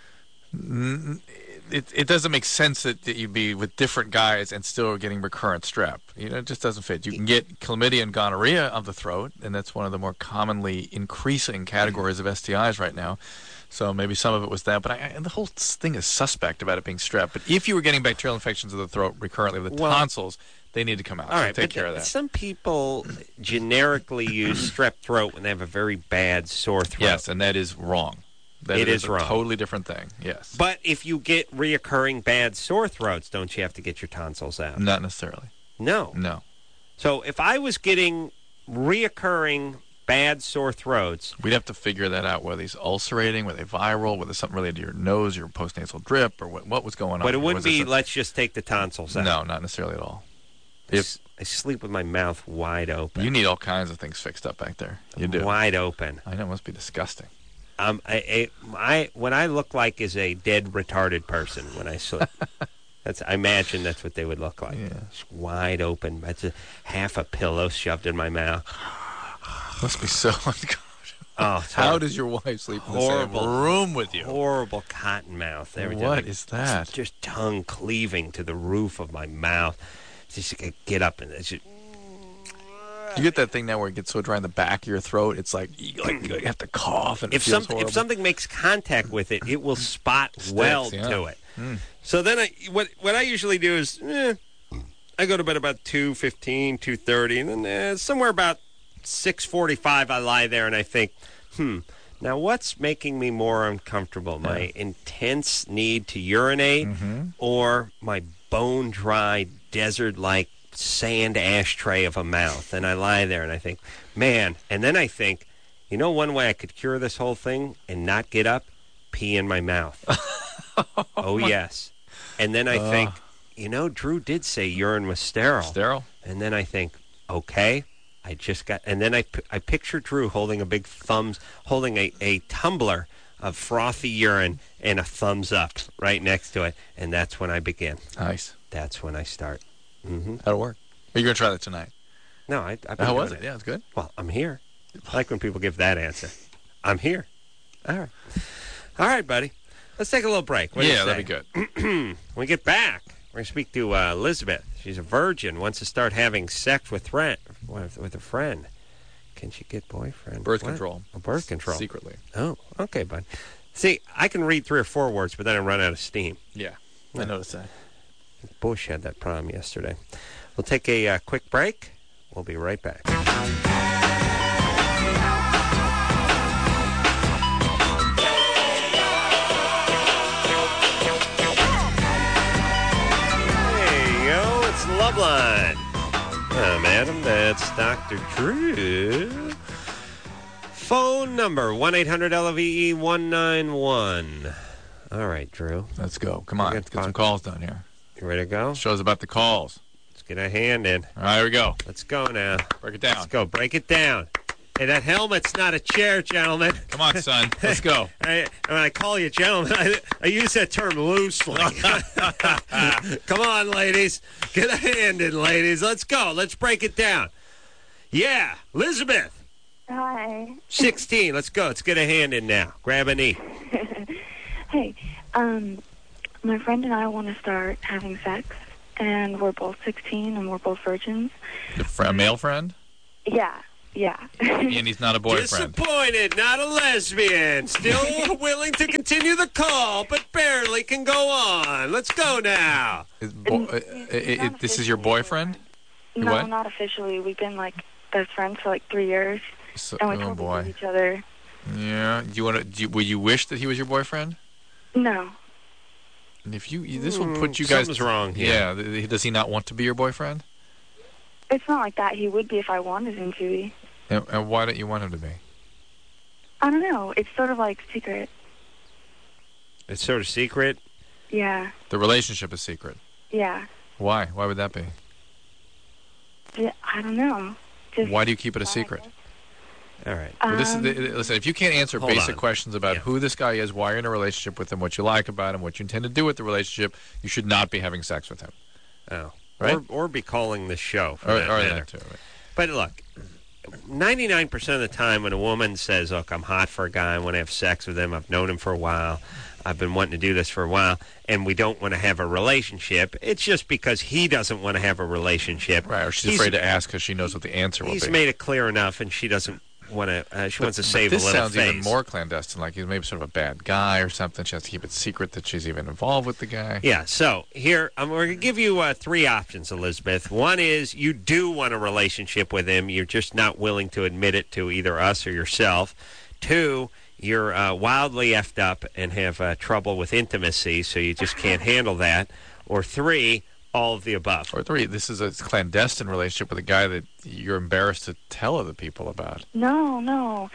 It doesn't make sense that you'd be with different guys and still getting recurrent strep. It just doesn't fit. You can get chlamydia and gonorrhea of the throat, and that's one of the more commonly increasing categories of STIs right now. So maybe some of it was that, but the whole thing is suspect about it being strep. But if you were getting bacterial infections of the throat recurrently with the tonsils, they need to come out. All right, take care of that. Some people generically use strep throat when they have a very bad sore throat. Yes, and that is wrong. That is wrong. A totally different thing, yes. But if you get reoccurring bad sore throats, don't you have to get your tonsils out? Not necessarily. No. So if I was getting reoccurring bad sore throats... We'd have to figure that out, whether he's ulcerating, whether they're viral, whether something related to your nose, your postnasal drip, or what was going on. But it wouldn't be, let's just take the tonsils out. No, not necessarily at all. I sleep with my mouth wide open. You need all kinds of things fixed up back there. You do. Wide open. I know, it must be disgusting. What I look like is a dead, retarded person when I sleep. I imagine that's what they would look like. Yeah. Just wide open. That's half a pillow shoved in my mouth. Must be so uncomfortable. Oh, how does your wife sleep in the same room with you? Horrible cotton mouth. What is that? Just tongue cleaving to the roof of my mouth. Just get up and it's just... You get that thing now where it gets so dry in the back of your throat, it's like you have to cough. And if something makes contact with it, it will spot weld to it. Mm. So then what I usually do is I go to bed about 2:15, 2:30, and then somewhere about 6:45 I lie there and I think, now what's making me more uncomfortable? My intense need to urinate or my bone-dry, desert-like sand ashtray of a mouth? And I lie there and I think, man, and then I think, one way I could cure this whole thing and not get up? Pee in my mouth. Oh, yes. And then I think, Drew did say urine was sterile. Sterile. And then I think, okay, and then I picture Drew holding holding a tumbler of frothy urine and a thumbs up right next to it. And that's when I begin. Nice. That's when I start. Mm-hmm. That'll work. Are you going to try that tonight? No, I've been How was doing it? Yeah, it's good. Well, I'm here. I like when people give that answer. I'm here. All right, buddy. Let's take a little break. What do you say? That'd be good. When we get back, we're going to speak to Elizabeth. She's a virgin, wants to start having sex with a friend. Can she get boyfriend? Birth control. Birth control. Secretly. Oh, okay, bud. See, I can read 3 or 4 words, but then I run out of steam. Yeah, I noticed that. Bush had that problem yesterday. We'll take a quick break. We'll be right back. There you go. It's Loveline. I'm Adam. That's Dr. Drew. Phone number 1-800-LVE-191. All right, Drew. Let's go. Come on. Let's get some calls done here. You ready to go? Show's about the calls. Let's get a hand in. All right, here we go. Let's go now. Break it down. Let's go. Break it down. Hey, that helmet's not a chair, gentlemen. Come on, son. Let's go. When I call you gentlemen, I use that term loosely. Come on, ladies. Get a hand in, ladies. Let's go. Let's break it down. Yeah. Elizabeth. Hi. 16. Let's go. Let's get a hand in now. Grab a knee. Hey, my friend and I want to start having sex, and we're both 16 and we're both virgins. A male friend? Yeah. And he's not a boyfriend. Disappointed, not a lesbian. Still willing to continue the call, but barely can go on. Let's go now. This is your boyfriend? No, What? not officially. We've been like best friends for like 3 years, and we totally love each other. Yeah. Will you wish that he was your boyfriend? No. And if this will put you guys. Something's wrong here. Yeah. Does he not want to be your boyfriend? It's not like that. He would be if I wanted him to be. And why don't you want him to be? I don't know. It's sort of like secret. It's sort of secret? Yeah. The relationship is secret. Yeah. Why? Why would that be? Yeah, I don't know. Why do you keep it a secret? All right. Well, listen, if you can't answer basic questions about who this guy is, why you're in a relationship with him, what you like about him, what you intend to do with the relationship, you should not be having sex with him. Oh. Right? Or be calling the show. For or that matter. that too. Right? But look, 99% of the time when a woman says, look, I'm hot for a guy, I want to have sex with him, I've known him for a while, I've been wanting to do this for a while, and we don't want to have a relationship, it's just because he doesn't want to have a relationship. Right, or she's afraid to ask because she knows what the answer will be. He's made it clear enough, and she doesn't want to, she wants to save a little face. This sounds even more clandestine, like he's maybe sort of a bad guy or something. She has to keep it secret that she's even involved with the guy. Yeah, so here, we're going to give you 3 options, Elizabeth. One is you do want a relationship with him. You're just not willing to admit it to either us or yourself. 2, you're wildly effed up and have trouble with intimacy, so you just can't handle that. Or 3, all of the above. Or 3, this is a clandestine relationship with a guy that you're embarrassed to tell other people about. No.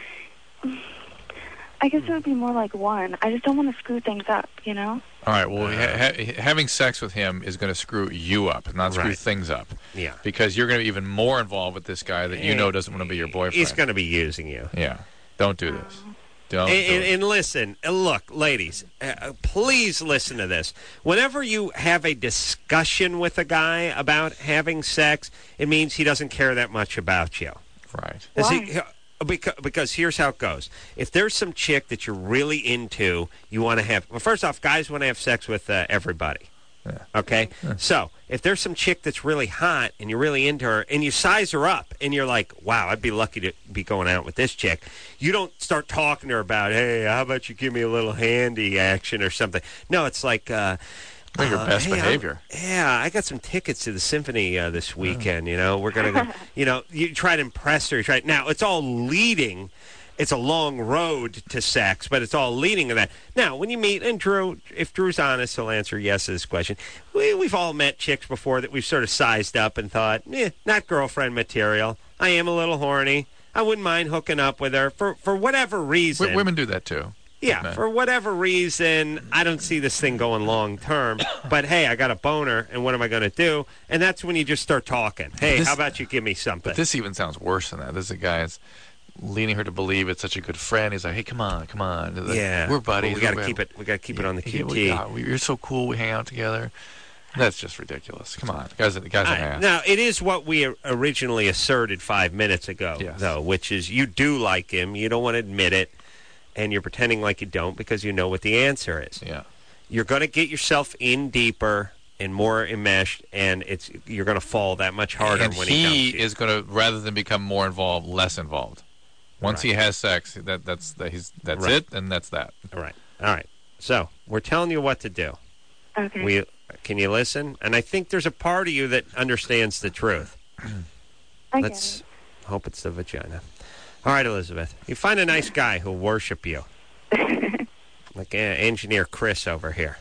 I guess it would be more like 1. I just don't want to screw things up, you know? All right, well, having sex with him is going to screw you up, not screw things up. Yeah. Because you're going to be even more involved with this guy that you know doesn't want to be your boyfriend. He's going to be using you. Yeah. Don't do this. Don't. And listen, look, ladies, please listen to this. Whenever you have a discussion with a guy about having sex, it means he doesn't care that much about you. Right. Why? Because here's how it goes. If there's some chick that you're really into, you want to have... Well, first off, guys want to have sex with everybody. Yeah. Okay? Yeah. So, if there's some chick that's really hot and you're really into her and you size her up and you're like, wow, I'd be lucky to be going out with this chick, you don't start talking to her about, hey, how about you give me a little handy action or something. No, it's like... your best behavior. I got some tickets to the symphony this weekend, you know. We're going to go, you try to impress her. Now, it's all leading... It's a long road to sex, but it's all leading to that. Now, when you meet, and Drew, if Drew's honest, he'll answer yes to this question. We've all met chicks before that we've sort of sized up and thought, not girlfriend material. I am a little horny. I wouldn't mind hooking up with her for whatever reason. Women do that too. Yeah, for whatever reason, I don't see this thing going long term. But hey, I got a boner, and what am I going to do? And that's when you just start talking. Hey, how about you give me something? But this even sounds worse than that. This is a guy that's leading her to believe it's such a good friend. He's like, "Hey, come on." Like, yeah, we're buddies. Well, we got to keep it. We got to keep it on the QT. You're so cool. We hang out together. That's just ridiculous. Come on, the guy's an ass. Now, it is what we originally asserted 5 minutes ago, though, which is you do like him. You don't want to admit it, and you're pretending like you don't because you know what the answer is. Yeah, you're going to get yourself in deeper and more enmeshed, and you're going to fall that much harder and when he comes to you. is going to, rather than become more involved, less involved. Once he has sex, that's it, and that's that. All right. So we're telling you what to do. Okay. Can you listen? And I think there's a part of you that understands the truth. Let's hope it's the vagina. All right, Elizabeth. You find a nice guy who'll worship you, like engineer Chris over here.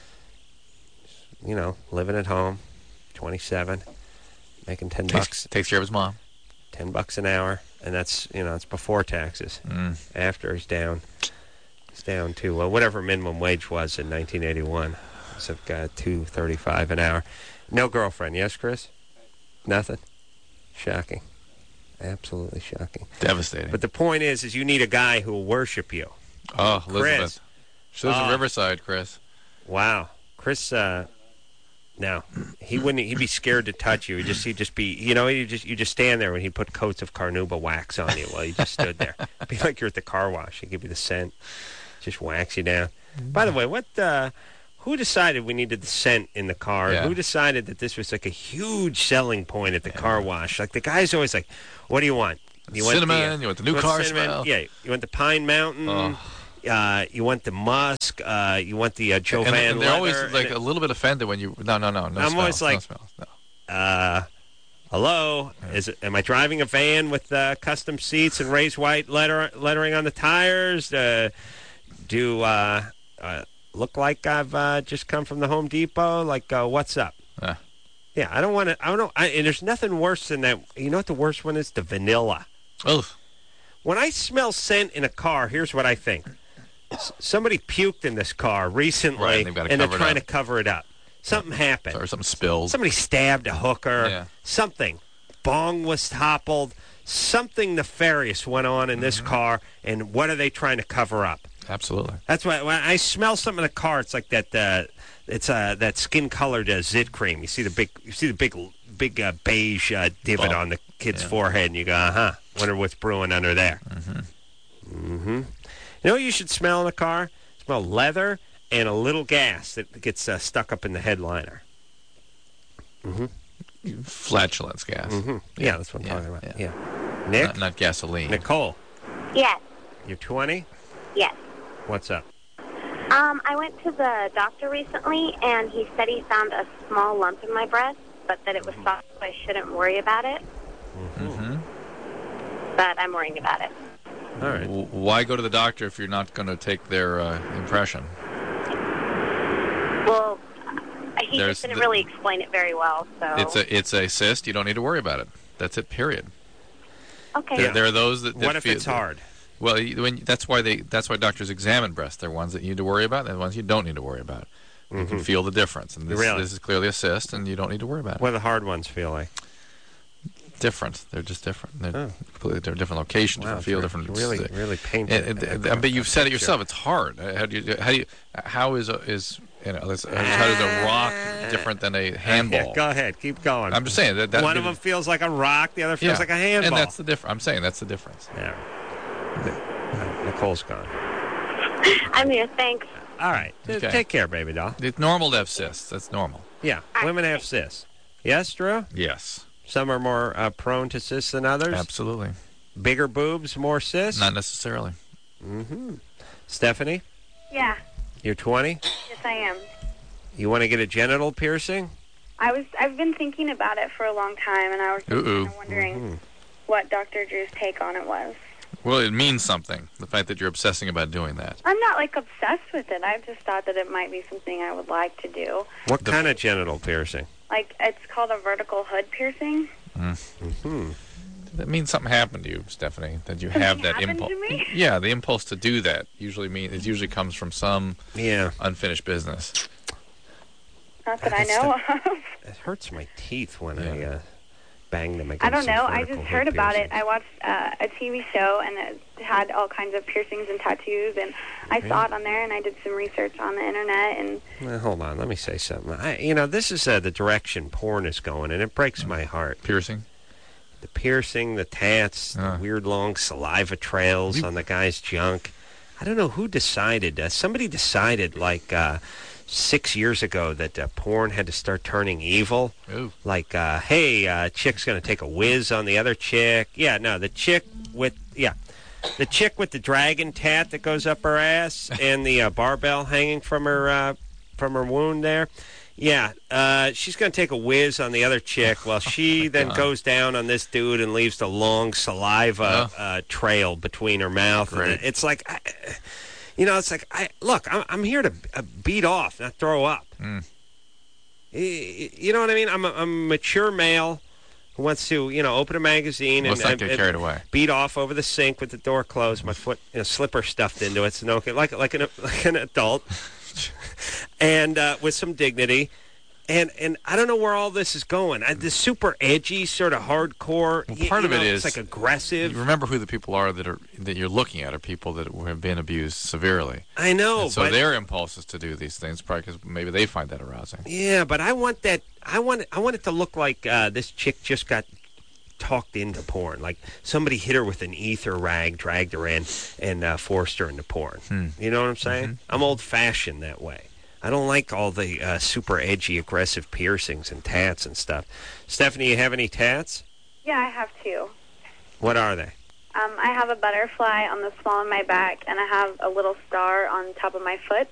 You know, living at home, 27, making $10. Takes care of his mom. $10 an hour. And that's, it's before taxes. After he's down to whatever minimum wage was in 1981. So I've got $2.35 an hour. No girlfriend, yes, Chris? Nothing? Shocking. Absolutely shocking. Devastating. But the point is you need a guy who will worship you. Oh, Elizabeth. Chris. She lives in Riverside, Chris. Wow. Chris, no, he wouldn't. He'd be scared to touch you. He'd just be, you just stand there when he put coats of carnauba wax on you while you just stood there. It'd be like you're at the car wash. He'd give you the scent. Just wax you down. By the way, who decided we needed the scent in the car? Yeah. Who decided that this was like a huge selling point at the car wash? Like the guy's always like, "What do you want? You want cinnamon? You want the new car cinnamon? smell? Yeah, you want the Pine Mountain? You want the musk? You want the Joe Van and they're leather? always like a little bit offended when you. No. I'm always like, hello, am I driving a van with custom seats and raised white lettering on the tires? Do look like I've just come from the Home Depot? Like, what's up? Yeah, I don't want to. And there's nothing worse than that. You know what the worst one is? The vanilla. Oh. When I smell scent in a car, here's what I think. Somebody puked in this car recently, and they're trying to cover it up. Something happened. Or something spilled. Somebody stabbed a hooker. Yeah. Something. Bong was toppled. Something nefarious went on in this car, and what are they trying to cover up? Absolutely. That's why when I smell something in a car, it's like that. It's that skin-colored zit cream. You see the big beige divot on the kid's forehead, and you go, wonder what's brewing under there. You know what you should smell in a car? Smell leather and a little gas that gets stuck up in the headliner. Flatulence gas. Yeah, that's what I'm talking about. Yeah. Nick? Not gasoline. Nicole? Yes. You're 20? Yes. What's up? I went to the doctor recently, and he said he found a small lump in my breast, but that it was soft, so I shouldn't worry about it. But I'm worrying about it. All right. Why go to the doctor if you're not going to take their impression? Well, he just didn't really explain it very well. So it's a cyst. You don't need to worry about it. That's it. Period. Okay. There are those that. What if it's hard? Well, that's why doctors examine breasts. There are ones that you need to worry about, and ones you don't need to worry about. You can feel the difference, and this is clearly a cyst, and you don't need to worry about it. What do the hard ones feel like? Different. They're just different. They're completely different location, different feel, different. Really painful. But you've said it yourself. It's hard. How does a rock different than a handball? Go ahead, keep going. I'm just saying that one of them feels like a rock, the other feels like a handball, and that's the difference. I'm saying that's the difference. Yeah. Nicole's gone. I'm here. Thanks. All right. Okay. Take care, baby doll. It's normal to have cysts. That's normal. Yeah. Women have cysts. Yes, Drew? Yes. Some are more prone to cysts than others? Absolutely. Bigger boobs, more cysts? Not necessarily. Stephanie? Yeah. You're 20? Yes, I am. You want to get a genital piercing? I've been thinking about it for a long time, and I was kind of wondering what Dr. Drew's take on it was. Well, it means something, the fact that you're obsessing about doing that. I'm not, obsessed with it. I've just thought that it might be something I would like to do. What kind of genital piercing? It's called a vertical hood piercing. That means something happened to you, Stephanie, that you have that impulse. To me? Yeah, the impulse to do that usually comes from some unfinished business. Not that I know of. It hurts my teeth when I bang them against I don't know. I vertical just hood heard about piercings. it. I watched a TV show, and it had all kinds of piercings and tattoos, and I saw it on there, and I did some research on the internet. And Well, hold on. Let me say something. This is the direction porn is going, and it breaks my heart. Piercing? The piercing, the tats, the weird long saliva trails on the guy's junk. I don't know who decided. Somebody decided, 6 years ago that porn had to start turning evil. Ooh. Chick's going to take a whiz on the other chick. Yeah, no, the chick with the dragon tat that goes up her ass and the barbell hanging from her wound there. Yeah, she's going to take a whiz on the other chick while she then goes down on this dude and leaves the long saliva trail between her mouth. And it's like... I'm here to beat off, not throw up. You know what I mean? I'm a mature male who wants to, open a magazine and not get carried away. Beat off over the sink with the door closed, my foot, slipper stuffed into it, so like an adult, and with some dignity. And I don't know where all this is going. This super edgy, sort of hardcore. Well, part of it is it's aggressive. You remember who the people are that you're looking at are people that have been abused severely. I know. And so their impulse is to do these things, probably because maybe they find that arousing. Yeah, but I want that. I want it to look like this chick just got talked into porn. Like somebody hit her with an ether rag, dragged her in, and forced her into porn. You know what I'm saying? Mm-hmm. I'm old-fashioned that way. I don't like all the super edgy, aggressive piercings and tats and stuff. Stephanie, you have any tats? Yeah, I have two. What are they? I have a butterfly on the small of my back, and I have a little star on top of my foot.